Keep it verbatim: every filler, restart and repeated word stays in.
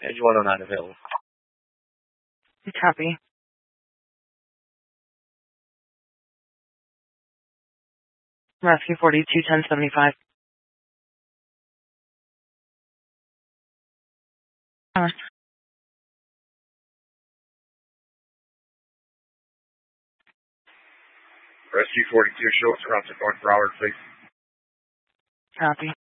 Edge one oh nine available. Copy. Rescue forty-two ten seventy-five. Uh, Rescue forty-two, show us around to North Broward, please. Copy.